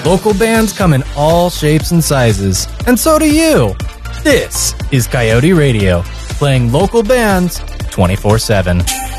Local bands come in all shapes and sizes, and so do you. This is Coyote Radio, playing local bands 24/7.